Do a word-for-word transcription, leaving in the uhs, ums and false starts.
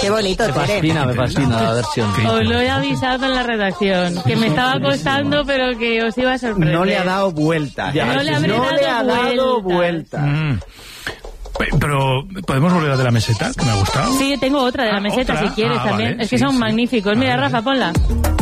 Qué bonito, Me fascina, me fascina la versión. Os lo he avisado en la redacción, que me estaba costando, pero que os iba a sorprender. No le ha dado vuelta. Ya, no le, no le ha dado vuelta. Mm. Pero, ¿podemos volver a de la meseta? Que me ha gustado. Sí, tengo otra de la ah, meseta, ¿otra? si quieres ah, también. Vale, es que sí, son sí. magníficos. Mira, Rafa, ponla.